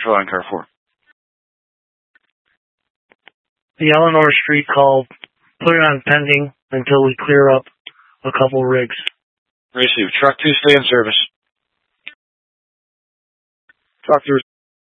patrol line car 4? The Eleanor Street call. Put it on pending until we clear up a couple rigs. Receive. Truck 2, stay in service. Truck 2